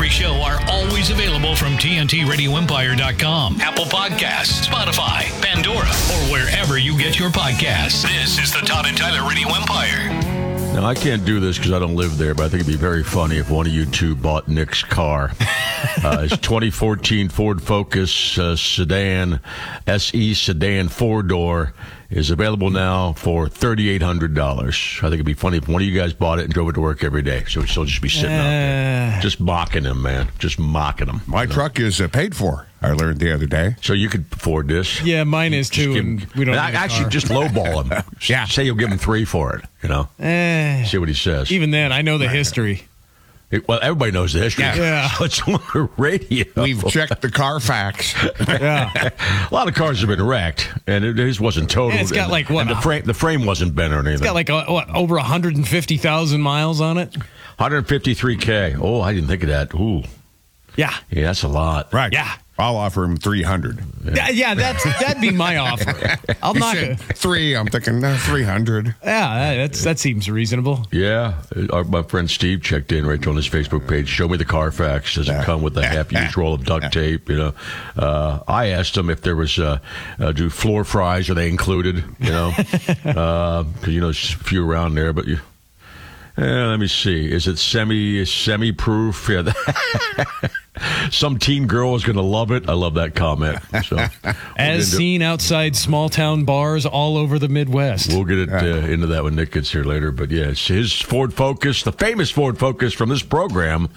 every show are always available from TNTRadioEmpire.com, Apple Podcasts, Spotify, Pandora, or wherever you get your podcasts. This is the Todd and Tyler Radio Empire. Now, I can't do this because I don't live there, but I think it'd be very funny if one of you two bought Nick's car. His 2014 Ford Focus sedan, SE sedan 4-door, is available now for $3,800. I think it'd be funny if one of you guys bought it and drove it to work every day. So it'll just be sitting out there. Just mocking him, man. Just mocking him. My truck is paid for, I learned the other day. So you could afford this. Yeah, mine is too, and we don't need a actually car. just lowball him. Yeah. Say you'll give him $3 for it, you know. See what he says. Even then, I know the history. Well, everybody knows the history. Yeah. So it's on the radio. We've checked the Carfax. Yeah. A lot of cars have been wrecked, and his wasn't totaled. And it's got like what? And the frame wasn't bent or anything. It's got like over 150,000 miles on it. 153K. Oh, I didn't think of that. Ooh, Yeah. yeah, that's a lot. Right. Yeah. I'll offer him 300. Yeah, that'd be my offer. I'll He knock said it. 3. I'm thinking 300. Yeah, that seems reasonable. Yeah, my friend Steve checked in right on his Facebook page. Show me the Carfax. Does it come with a half-used roll of duct tape? You know, I asked him if there was do floor fries, are they included? You know, because you know there's a few around there, but you. Let me see. Is it semi-proof? Yeah. Some teen girl is going to love it. I love that comment. So, As seen outside small-town bars all over the Midwest. We'll get it into that when Nick gets here later. But yeah, it's his Ford Focus, the famous Ford Focus from this program,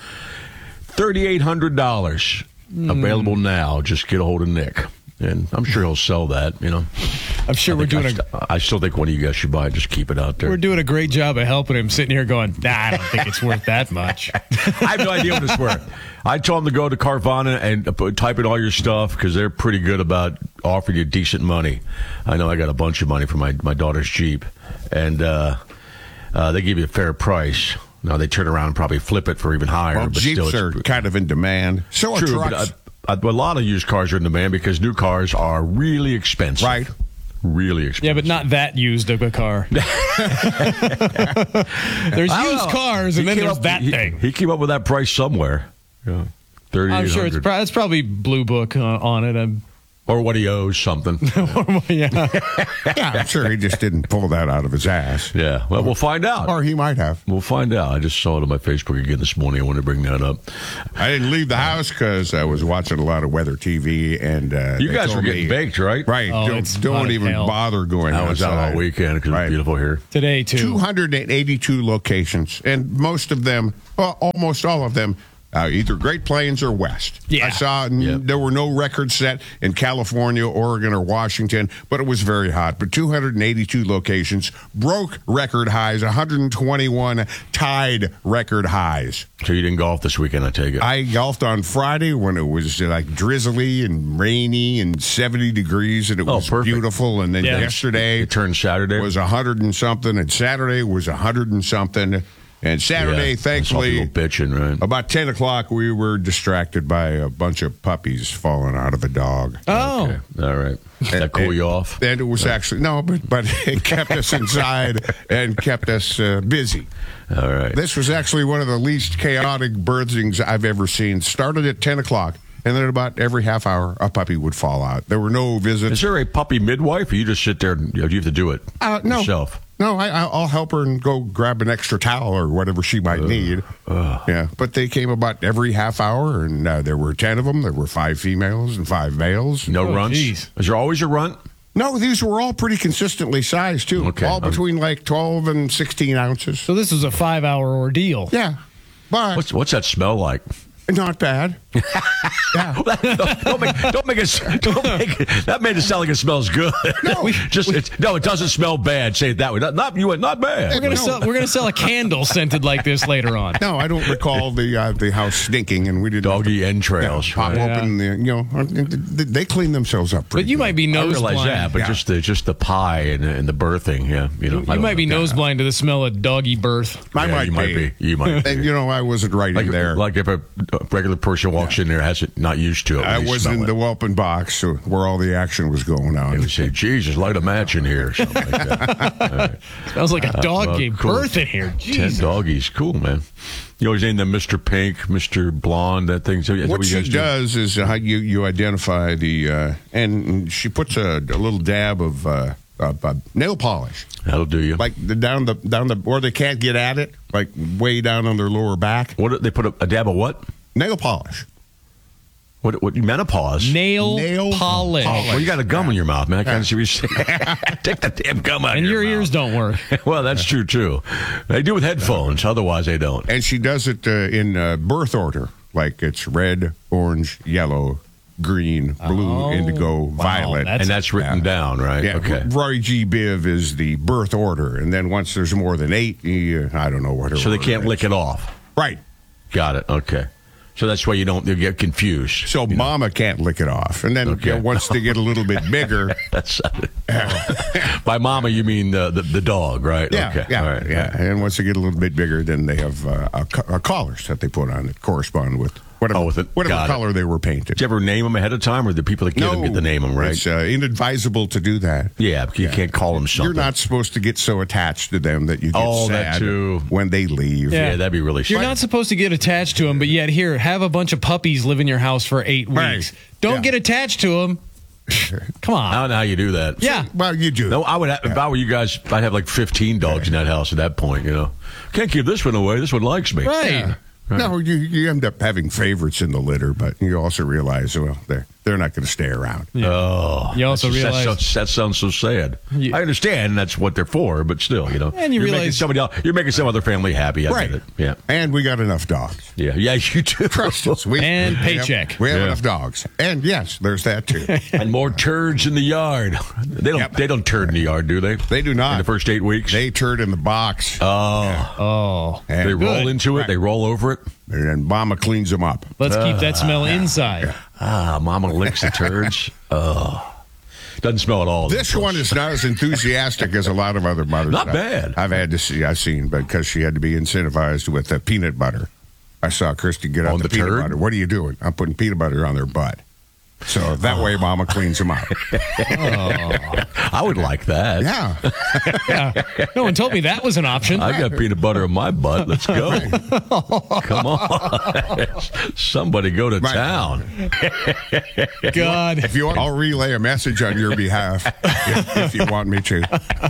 $3,800 available now. Just get a hold of Nick. And I'm sure he'll sell that, you know. I'm sure I still think one of you guys should buy it. Just keep it out there. we're doing a great job of helping him, sitting here going, I don't think it's worth that much. I have no idea what it's worth. I told him to go to Carvana and type in all your stuff because they're pretty good about offering you decent money. I know I got a bunch of money for my daughter's Jeep, and they give you a fair price. Now, they turn around and probably flip it for even higher. Well, but Jeeps still, are kind of in demand. So are true, trucks. but a lot of used cars are in demand because new cars are really expensive. Right. Really expensive. Yeah, but not that used of a car. There's used cars, and then there's that thing. He came up with that price somewhere. Yeah, I'm sure $3,800. it's probably Blue Book on it. Or what he owes, something. Yeah. Yeah, I'm sure he just didn't pull that out of his ass. Yeah, well, we'll find out. Or he might have. We'll find out. I just saw it on my Facebook again this morning. I wanted to bring that up. I didn't leave the house because I was watching a lot of weather TV, and You they guys told were getting me, baked, right? Right. Oh, it's hot don't as even hell. bother going I was out outside. all weekend because it was beautiful here. Today, too. 282 locations, and most of them, well, almost all of them, either Great Plains or West. Yeah. I saw there were no records set in California, Oregon, or Washington, but it was very hot. But 282 locations broke record highs, 121 tied record highs. So you didn't golf this weekend, I take it. I golfed on Friday when it was like drizzly and rainy and 70 degrees, and it was perfect. beautiful. And then yesterday It turned Saturday. was 100 and something, and Saturday was 100 and something. And Saturday, thankfully, I saw people bitching, right? about 10 o'clock, we were distracted by a bunch of puppies falling out of a dog. Oh. Okay. All right. Does that cool you off? And it was actually, no, but it kept us inside and kept us busy. All right. This was actually one of the least chaotic birthings I've ever seen. Started at 10 o'clock, and then about every half hour, a puppy would fall out. There were no visits. Is there a puppy midwife, or you just sit there and you have to do it No. yourself? No, I'll help her and go grab an extra towel or whatever she might need. Yeah, but they came about every half hour, and there were 10 of them. There were 5 females and 5 males. No runts? geez. Is there always a runt? No, these were all pretty consistently sized, too. Okay. All between like 12 and 16 ounces. So this was a 5-hour ordeal. Yeah, but What's that smell like? not bad. Yeah. don't make it. That made it sound like it smells good. No, it doesn't smell bad. Say it that way. Not bad. We're gonna sell a candle scented like this later on. No, I don't recall the house stinking, and we did Doggy entrails. pop right? open they clean themselves up. But you might be I nose realize blind. that, but just the pie and the birthing, yeah. You might be nose blind to the smell of doggy birth. I You might be. You might be. And I wasn't right in there. Like if a regular person walks walks in there, not used to it. I was in the whelping box, so where all the action was going on. They would say, Jesus, light a match in here, or something like that. Sounds like a dog gave birth in here. 10 doggies. Cool, man. You always name them Mr. Pink, Mr. Blonde, that thing. So, what she does is how you identify the, and she puts a little dab of nail polish. That'll do you. Like down the, or they can't get at it, like way down on their lower back. What they put a dab of what? Nail polish. What menopause? Nail polish. Well, you got a gum in your mouth, man. I can't see what you're saying. Take that damn gum out and of your your ears don't work. Well, that's true, too. They do with headphones. Otherwise, they don't. And she does it in birth order. Like it's red, orange, yellow, green, blue, indigo, violet. And that's written down, right? Yeah. Okay. Roy G. Biv is the birth order. And then once there's more than 8, I don't know what. So they can't lick it off. Right. Got it. Okay. So that's why you get confused. So mama can't lick it off. And then once they get a little bit bigger. By mama, you mean the dog, right? Yeah, okay. yeah, All right, yeah. And once they get a little bit bigger, then they have collars that they put on that correspond with whatever color they were painted. Did you ever name them ahead of time, or the people that get them get to name them, right? It's inadvisable to do that. Yeah, you can't call them something. You're not supposed to get so attached to them that you get sad when they leave. Yeah, that'd be really You're not supposed to get attached to them, but yet here, have a bunch of puppies live in your house for 8 weeks. Right. Don't get attached to them. Come on. I don't know how you do that. Yeah. Well, you do. No, I would. If I were you guys, I'd have like 15 dogs in that house at that point. Can't give this one away. This one likes me. Right. Yeah. Right. No, you end up having favorites in the litter, but you also realize, well, they're not going to stay around. Yeah. Oh, you also realize that sounds so sad. I understand that's what they're for, but still, And you realize you're making some other family happy. I right? get it. Yeah. And we got enough dogs. Yeah, you do. Trust us. And paycheck. We have enough dogs, and yes, there's that too. And more turds in the yard. They don't turd in the yard, do they? They do not. In the first 8 weeks, they turd in the box. Oh. And they roll into it. Right. They roll over it. And then Mama cleans them up. Let's keep that smell inside. Mama licks the turds. Doesn't smell at all. This one is not as enthusiastic as a lot of other mothers. Not bad. I've seen, because she had to be incentivized with the peanut butter. I saw Christy get out the peanut butter. What are you doing? I'm putting peanut butter on their butt. So that way Mama cleans them up. I would like that. Yeah. No one told me that was an option. I got peanut butter in my butt. Let's go. Come on. Somebody go to town. God. If you want, I'll relay a message on your behalf if you want me to.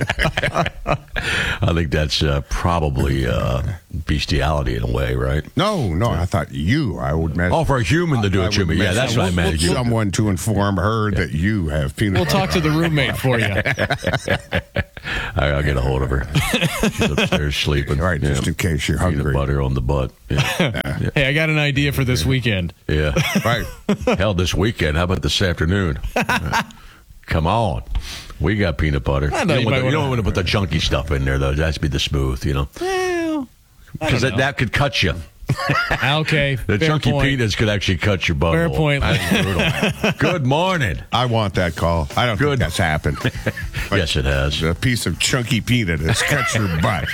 I think that's probably bestiality in a way, right? No. I thought I would message. Oh, for a human to do it to me. Yeah, that's what I meant. Someone to inform her that you have peanut butter. We'll talk to the roommate for you. I'll get a hold of her. She's upstairs sleeping. Right, just in case you're hungry. Peanut butter on the butt. Yeah. Hey, I got an idea for this weekend. Yeah. Right. Hell, this weekend. How about this afternoon? Come on. We got peanut butter. You don't want to put the chunky stuff in there, though. It has to be the smooth, Well, because that could cut you. Okay. The chunky peanuts could actually cut your butthole. Fair point. That's brutal. Good morning. I want that call. I don't think that's happened. Yes, it has. A piece of chunky peanut has cut your butt.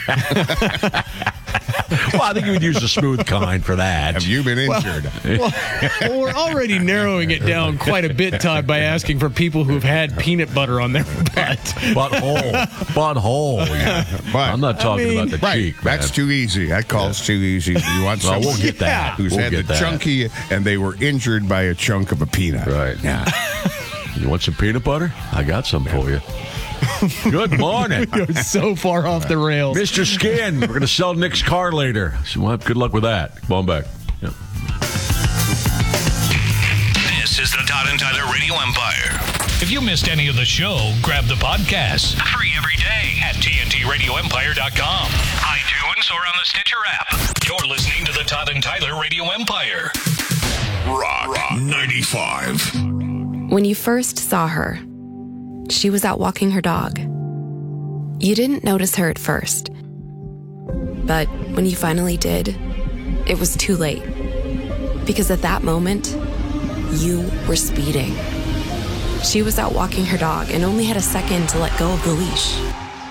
Well, I think you would use the smooth kind for that. Have you been injured? Well, we're already narrowing it down quite a bit, Todd, by asking for people who've had peanut butter on their butt. Butthole. Yeah. But, I'm not talking about the cheek, man. That's too easy. That call's too easy. You want someone we'll get that. who's had the chunky and they were injured by a chunk of a peanut. Right. Yeah. You want some peanut butter? I got some for you. Good morning. You're so far off the rails. Mr. Skin, we're going to sell Nick's car later. So we'll have good luck with that. Come on back. Yep. This is the Todd and Tyler Radio Empire. If you missed any of the show, grab the podcast. Free every day at TNTRadioEmpire.com, iTunes, or on the Stitcher app. You're listening to the Todd and Tyler Radio Empire. Rock 95. When you first saw her, she was out walking her dog. You didn't notice her at first. But when you finally did, it was too late. Because at that moment, you were speeding. She was out walking her dog and only had a second to let go of the leash.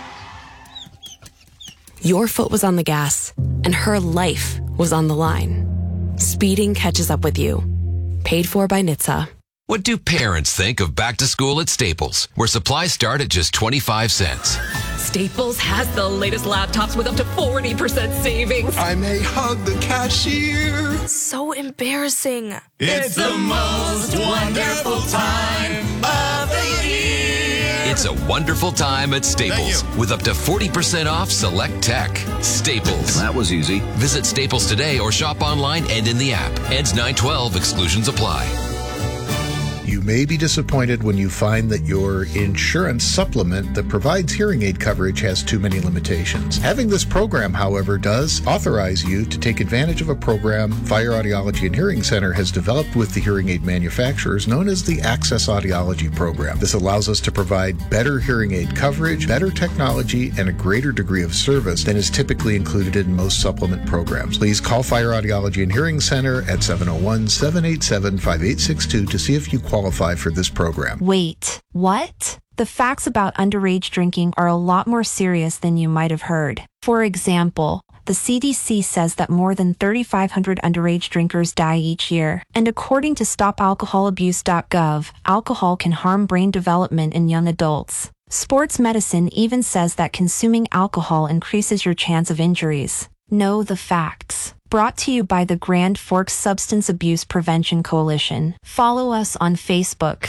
Your foot was on the gas, and her life was on the line. Speeding catches up with you, Paid for by NHTSA. What do parents think of back to school at Staples, where supplies start at just 25 cents? Staples has the latest laptops with up to 40% savings. I may hug the cashier. So embarrassing. It's the most wonderful time of the year. It's a wonderful time at Staples with up to 40% off select tech. Staples. That was easy. Visit Staples today or shop online and in the app. Ends 9/12. Exclusions apply. You may be disappointed when you find that your insurance supplement that provides hearing aid coverage has too many limitations. Having this program, however, does authorize you to take advantage of a program Fire Audiology and Hearing Center has developed with the hearing aid manufacturers known as the Access Audiology Program. This allows us to provide better hearing aid coverage, better technology, and a greater degree of service than is typically included in most supplement programs. Please call Fire Audiology and Hearing Center at 701-787-5862 to see if you qualify for this program. Wait, what? The facts about underage drinking are a lot more serious than you might have heard. For example, the CDC says that more than 3,500 underage drinkers die each year. And according to StopAlcoholAbuse.gov, alcohol can harm brain development in young adults. Sports medicine even says that consuming alcohol increases your chance of injuries. Know the facts. Brought to you by the Grand Forks Substance Abuse Prevention Coalition. Follow us on Facebook.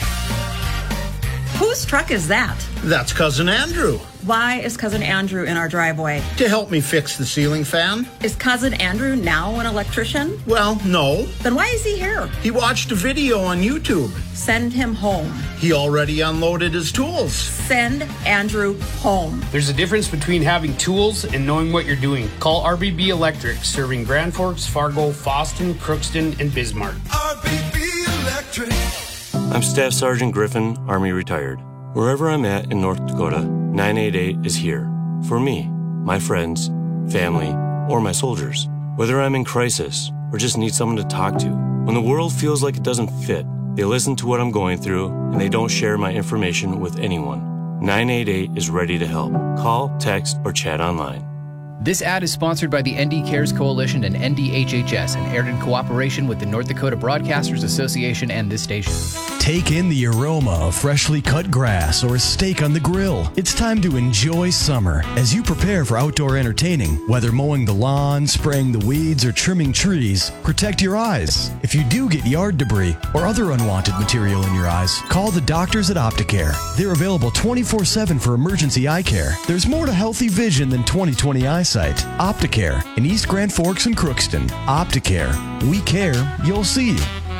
Whose truck is that? That's Cousin Andrew. Why is Cousin Andrew in our driveway? To help me fix the ceiling fan. Is Cousin Andrew now an electrician? Well, no. Then why is he here? He watched a video on YouTube. Send him home. He already unloaded his tools. Send Andrew home. There's a difference between having tools and knowing what you're doing. Call RBB Electric, serving Grand Forks, Fargo, Fosston, Crookston, and Bismarck. RBB Electric. I'm Staff Sergeant Griffin, Army retired. Wherever I'm at in North Dakota, 988 is here. For me, my friends, family, or my soldiers. Whether I'm in crisis or just need someone to talk to. When the world feels like it doesn't fit, they listen to what I'm going through and they don't share my information with anyone. 988 is ready to help. Call, text, or chat online. This ad is sponsored by the ND Cares Coalition and NDHHS and aired in cooperation with the North Dakota Broadcasters Association and this station. Take in the aroma of freshly cut grass or a steak on the grill. It's time to enjoy summer as you prepare for outdoor entertaining. Whether mowing the lawn, spraying the weeds, or trimming trees, protect your eyes. If you do get yard debris or other unwanted material in your eyes, call the doctors at Opticare. They're available 24/7 for emergency eye care. There's more to healthy vision than 20/20 eyesight. Opticare in East Grand Forks and Crookston. Opticare. We care. You'll see.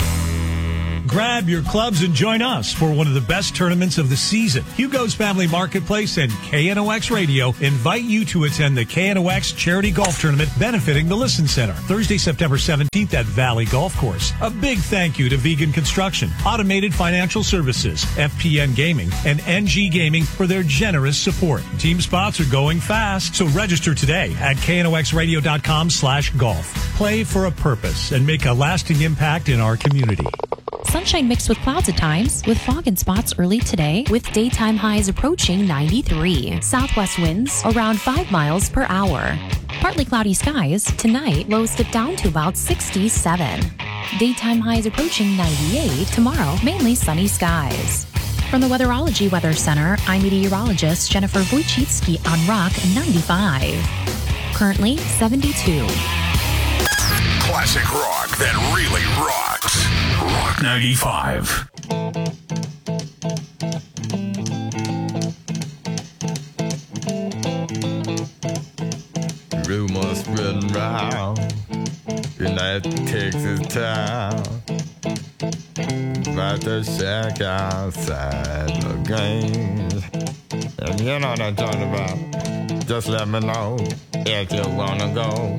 Grab your clubs and join us for one of the best tournaments of the season. Hugo's Family Marketplace and KNOX Radio invite you to attend the KNOX Charity Golf Tournament benefiting the Listen Center, Thursday, September 17th at Valley Golf Course. A big thank you to Vegan Construction, Automated Financial Services, FPN Gaming, and NG Gaming for their generous support. Team spots are going fast, so register today at knoxradio.com/golf. Play for a purpose and make a lasting impact in our community. Sunshine mixed with clouds at times, with fog and spots early today, with daytime highs approaching 93. Southwest winds around 5 miles per hour. Partly cloudy skies. Tonight, lows dip down to about 67. Daytime highs approaching 98. Tomorrow, mainly sunny skies. From the Weatherology Weather Center, I'm meteorologist Jennifer Wojcicki on Rock 95. Currently, 72. Classic rock that really rocks. Rock 95. Rumors spreading round in that Texas town about the shack outside the game. And you know what I'm talking about. Just let me know if you wanna go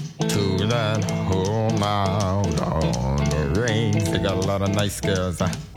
to that home out on the range. They got a lot of nice girls.